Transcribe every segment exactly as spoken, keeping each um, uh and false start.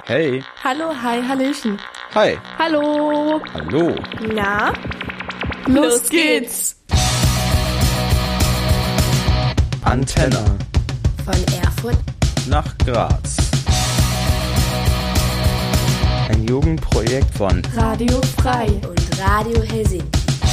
Hey. Hallo, hi, hallöchen. Hi. Hallo. Hallo. Na? Los geht's. Antenne. Von Erfurt nach Graz. Ein Jugendprojekt von Radio Frei und Radio Helsinki.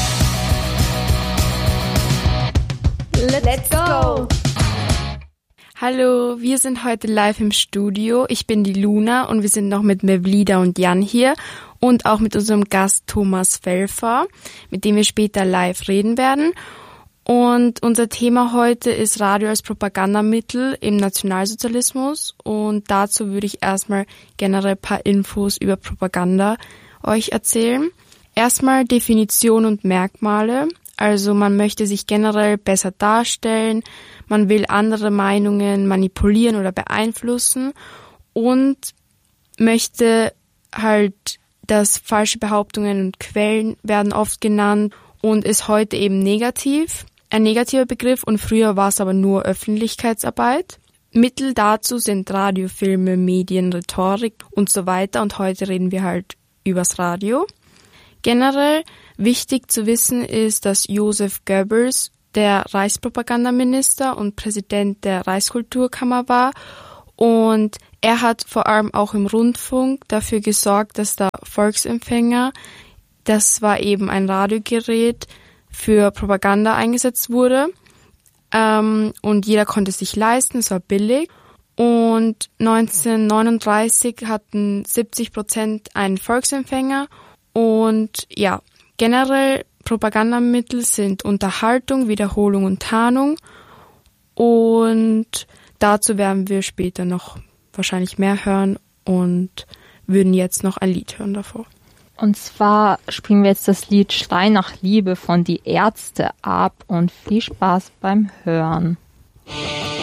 Let's go! Hallo, wir sind heute live im Studio. Ich bin die Luna und wir sind noch mit Mevlida und Jan hier und auch mit unserem Gast Thomas Felfer, mit dem wir später live reden werden. Und unser Thema heute ist Radio als Propagandamittel im Nationalsozialismus und dazu würde ich erstmal generell ein paar Infos über Propaganda euch erzählen. Erstmal Definition und Merkmale. Also man möchte sich generell besser darstellen, man will andere Meinungen manipulieren oder beeinflussen und möchte halt, dass falsche Behauptungen und Quellen werden oft genannt und ist heute eben negativ, ein negativer Begriff und früher war es aber nur Öffentlichkeitsarbeit. Mittel dazu sind Radio, Filme, Medien, Rhetorik und so weiter und heute reden wir halt übers Radio. Generell wichtig zu wissen ist, dass Joseph Goebbels der Reichspropagandaminister und Präsident der Reichskulturkammer war und er hat vor allem auch im Rundfunk dafür gesorgt, dass der Volksempfänger, das war eben ein Radiogerät, für Propaganda eingesetzt wurde ähm, und jeder konnte es sich leisten, es war billig. Und neunzehnhundertneununddreißig hatten siebzig Prozent einen Volksempfänger und ja, generell Propagandamittel sind Unterhaltung, Wiederholung und Tarnung und dazu werden wir später noch wahrscheinlich mehr hören und würden jetzt noch ein Lied hören davor. Und zwar spielen wir jetzt das Lied Schrei nach Liebe von Die Ärzte ab und viel Spaß beim Hören.